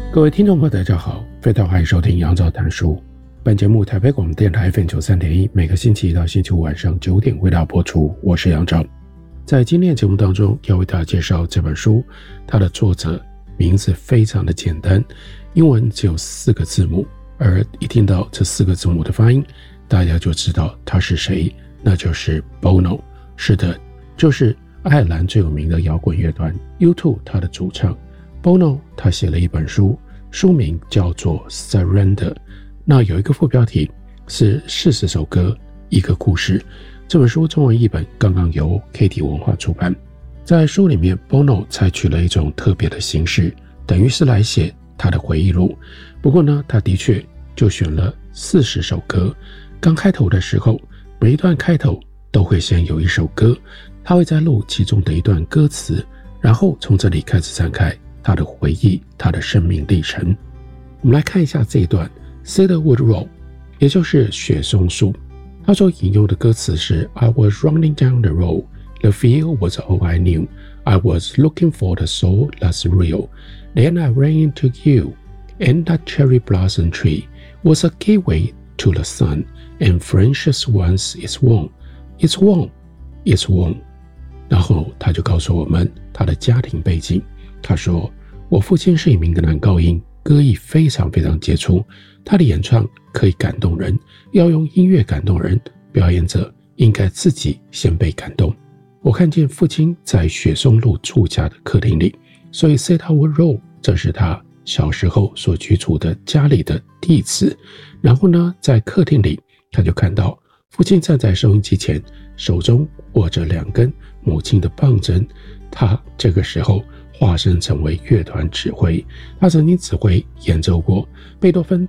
各位听众朋友大家好，非常欢迎收听杨照谈书。本节目台北广播电台 FM93.1，每个星期一到星期五晚上9点为大家播出，我是杨照。在今天的节目当中要为大家介绍这本书，它的作者名字非常的简单，英文只有4个字母，而一听到这4个字母的发音，大家就知道他是谁，那就是 Bono。 是的，就是爱尔兰最有名的摇滚乐团 U2 他的主唱Bono。 他写了一本书，书名叫做 Surrender， 那有一个副标题是40首歌一个故事。这本书中文译本刚刚由 KT 文化出版。在书里面 Bono 采取了一种特别的形式，等于是来写他的回忆录。不过呢，他的确就选了40首歌。刚开头的时候，每一段开头都会先有一首歌，他会再录其中的一段歌词，然后从这里开始展开他的回忆，他的生命历程。我们来看一下这一段 Cedarwood Road， 也就是雪松树。他所引用的歌词是 I was running down the road, the field was all I knew, I was looking for the soul that's real, then I ran into you, and that cherry blossom tree was a gateway to the sun, and friendship once is warm, it's warm, it's warm。 然后他就告诉我们他的家庭背景。他说，我父亲是一名男高音，歌艺非常非常杰出，他的演唱可以感动人，要用音乐感动人，表演者应该自己先被感动。我看见父亲在雪松路住家的客厅里，所以 Cedarwood Road 这是他小时候所居住的家里的地址。然后呢，在客厅里他就看到父亲站在收音机前，手中握着2根母亲的棒针。他这个时候化身成为乐团指挥，他曾经指挥演奏过贝多芬